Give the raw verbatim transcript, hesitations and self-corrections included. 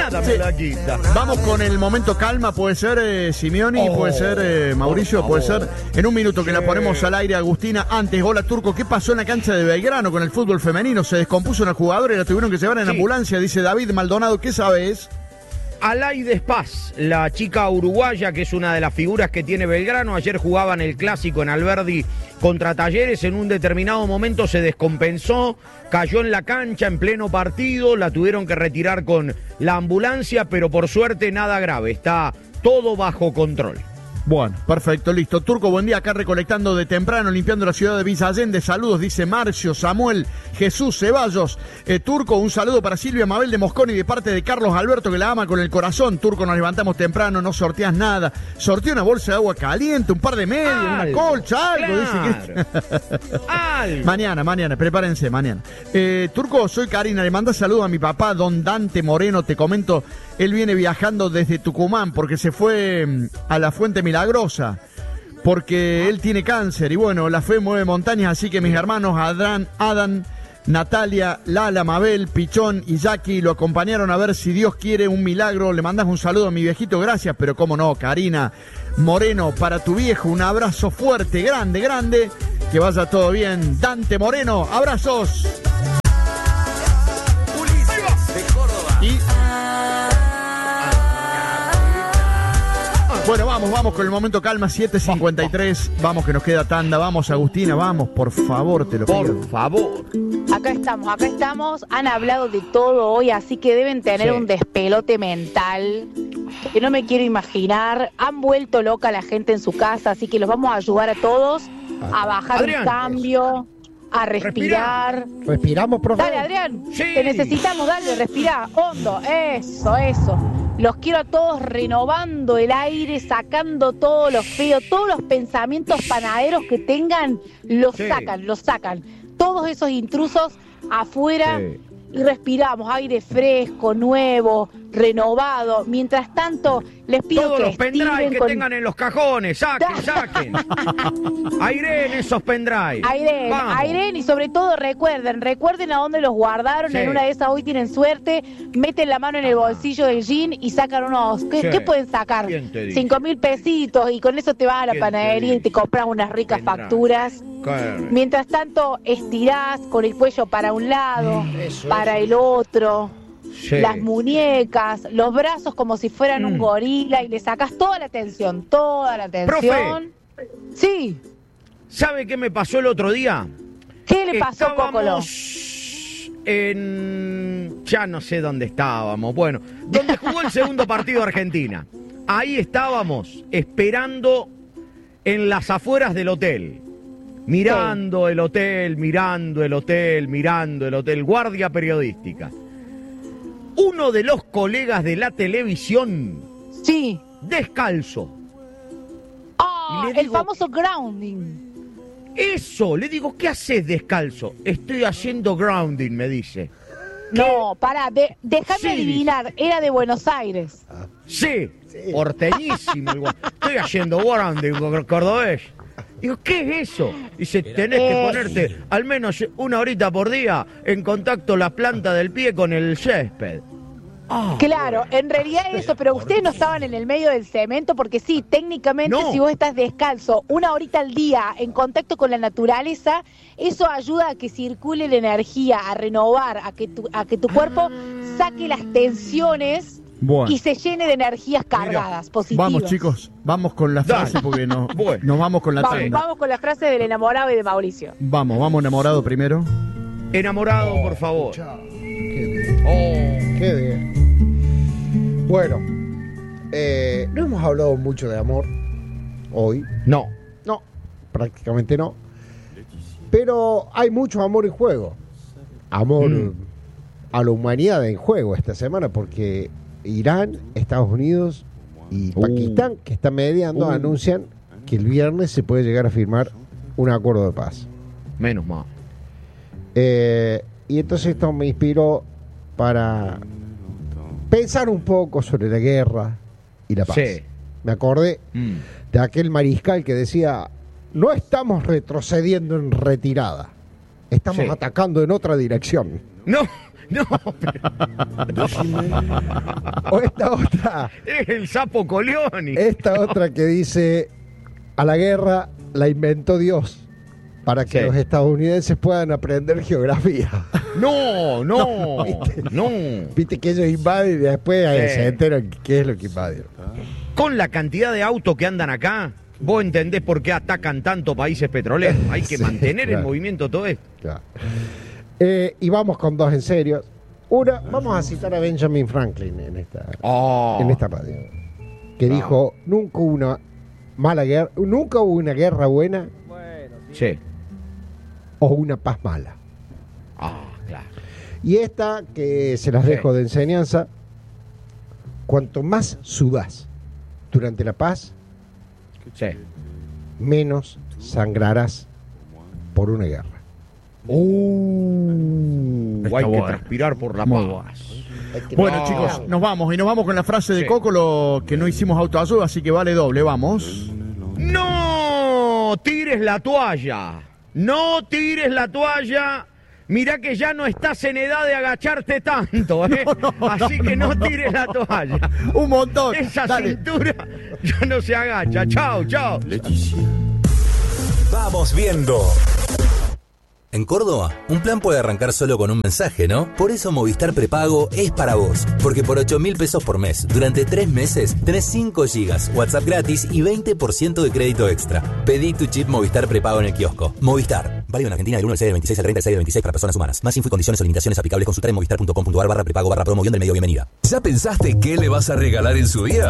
nada sí. me la quita. Vamos con el momento calma, puede ser eh, Simeoni, oh, puede ser eh, Mauricio, puede ser. En un minuto que sí. la ponemos al aire, Agustina. Antes, hola Turco, ¿qué pasó en la cancha de Belgrano con el fútbol femenino? Se descompuso una jugadora y la tuvieron que llevar en sí. ambulancia, dice David Maldonado. ¿Qué sabes? Alaides Paz, la chica uruguaya que es una de las figuras que tiene Belgrano, ayer jugaban el clásico en Alberdi contra Talleres, en un determinado momento se descompensó, cayó en la cancha en pleno partido, la tuvieron que retirar con la ambulancia, pero por suerte nada grave, está todo bajo control. Bueno, perfecto, listo. Turco, buen día, acá recolectando de temprano, limpiando la ciudad de Villa Allende. Saludos, dice Marcio, Samuel, Jesús, Ceballos. Eh, Turco, un saludo para Silvia Mabel de Mosconi de parte de Carlos Alberto, que la ama con el corazón. Turco, nos levantamos temprano, no sorteas nada. Sorteó una bolsa de agua caliente, un par de medios, una colcha, algo, claro. dice que... Mañana, mañana, prepárense, mañana. Eh, Turco, soy Karina, le manda saludos a mi papá, don Dante Moreno, te comento, él viene viajando desde Tucumán porque se fue a la Fuente Milagrosa, porque él tiene cáncer y bueno, la fe mueve montañas, así que mis hermanos Adán, Adán, Natalia, Lala, Mabel, Pichón y Jackie lo acompañaron a ver si Dios quiere un milagro. Le mandas un saludo a mi viejito, gracias, pero cómo no, Karina Moreno, para tu viejo, un abrazo fuerte, grande, grande, que vaya todo bien. Dante Moreno, abrazos. Y bueno, vamos, vamos con el momento calma, siete cincuenta y tres. Vamos, que nos queda tanda. Vamos, Agustina, vamos, por favor, te lo pido. Por favor. Acá estamos, acá estamos. Han hablado de todo hoy, así que deben tener sí. un despelote mental que no me quiero imaginar. Han vuelto loca la gente en su casa, así que los vamos a ayudar a todos a bajar Adrián. el cambio, a respirar. Respira. Respiramos, profe. Dale, Adrián. Sí. Te necesitamos, dale, respira hondo. Eso, eso. Los quiero a todos renovando el aire, sacando todo lo feo, todos los pensamientos panaderos que tengan, los sí. sacan, los sacan. Todos esos intrusos afuera sí. y respiramos aire fresco, nuevo, renovado. Mientras tanto, les pido todos que los pendrive que con... tengan en los cajones, saquen, saquen. Airen esos pendrive. Airen, airen y sobre todo recuerden, recuerden a dónde los guardaron. Sí. En una de esas hoy tienen suerte, meten la mano en el bolsillo del jean y sacan unos, ¿qué, sí. ¿qué pueden sacar? Cinco mil pesitos y con eso te vas a la panadería te y te compras unas ricas vendrá. facturas. Claro. Mientras tanto, estirás con el cuello para un lado, eso, para eso. el otro. Sí. Las muñecas, los brazos como si fueran mm. un gorila y le sacas toda la tensión, toda la tensión. Profe, sí. ¿Sabe qué me pasó el otro día? ¿Qué le pasó, Cocolo? En... ya no sé dónde estábamos. Bueno, donde jugó el segundo partido Argentina. Ahí estábamos, esperando en las afueras del hotel. Mirando sí. el hotel, mirando el hotel, mirando el hotel. Guardia periodística. Uno de los colegas de la televisión, sí, descalzo. Ah, oh, el famoso grounding. Eso, le digo, ¿qué haces descalzo? Estoy haciendo grounding, me dice. No, pará, de, déjame sí, adivinar, dice. Era de Buenos Aires. Sí, sí. Porteñísimo igual. Estoy haciendo grounding, cordobés. Digo, ¿qué es eso? Dice, tenés eh... que ponerte al menos una horita por día en contacto la planta del pie con el césped. Oh, claro, bueno. En realidad eso, pero ustedes no estaban en el medio del cemento porque sí, técnicamente no. Si vos estás descalzo una horita al día en contacto con la naturaleza, eso ayuda a que circule la energía, a renovar, a que tu, a que tu cuerpo saque las tensiones. Bueno. Y se llene de energías cargadas, Mira, positivas. Vamos, chicos, vamos con la frase porque no, bueno. nos vamos con la vamos, trenda. Vamos con la frase del enamorado y de Mauricio. Vamos, vamos enamorado primero. Enamorado, oh, por favor. Chao. Qué bien. Oh. Qué bien. Bueno, eh, no hemos hablado mucho de amor hoy. No. No, prácticamente no. Pero hay mucho amor en juego. Amor mm. a la humanidad en juego esta semana porque Irán, Estados Unidos y Pakistán, uh. que están mediando, uh. anuncian que el viernes se puede llegar a firmar un acuerdo de paz. Menos mal. Eh, y entonces esto me inspiró para pensar un poco sobre la guerra y la paz. Sí. Me acordé mm. de aquel mariscal que decía, no estamos retrocediendo en retirada, estamos Sí. atacando en otra dirección. No, no. pero- O esta otra, Es el sapo Coleoni. esta otra que dice, a la guerra la inventó Dios para que Sí. los estadounidenses puedan aprender geografía. No, no, no. Viste que ellos invaden y después eh, Sí. se enteran qué es lo que invadieron. Con la cantidad de autos que andan acá, vos entendés por qué atacan tanto países petroleros. Hay que Sí, mantener claro. en movimiento todo esto. Claro. Eh, y vamos con dos en serio. Una, vamos a citar a Benjamin Franklin en esta, Oh. en esta radio, que No. dijo, nunca hubo una mala guerra, nunca hubo una guerra buena Sí. o una paz mala. Ah, claro. Y esta, que se las Sí. dejo de enseñanza, cuanto más sudás durante la paz, Sí. menos sangrarás por una guerra. Uh, Está hay que bueno. transpirar por la Muy paz. Bueno, No. chicos, nos vamos. Y nos vamos con la frase de Sí. Coco, lo que no hicimos autoayuda, así que vale doble. Vamos. No tires la toalla. No tires la toalla. Mirá que ya no estás en edad de agacharte tanto, ¿eh? Así que no, tires la toalla. Un montón. Esa Dale. cintura ya no se agacha. Chao, chao. Vamos viendo. En Córdoba, un plan puede arrancar solo con un mensaje, ¿no? Por eso Movistar Prepago es para vos. Porque por ocho mil pesos por mes, durante tres meses, tenés cinco gigas, WhatsApp gratis y veinte por ciento de crédito extra. Pedí tu chip Movistar Prepago en el kiosco. Movistar. Válido en Argentina del uno del seis del veintiséis al treinta del seis del veintiséis para personas humanas. Más info y condiciones o limitaciones aplicables. Consultar en movistar punto com punto ar barra prepago barra promo guión del medio bienvenida. ¿Ya pensaste qué le vas a regalar en su día?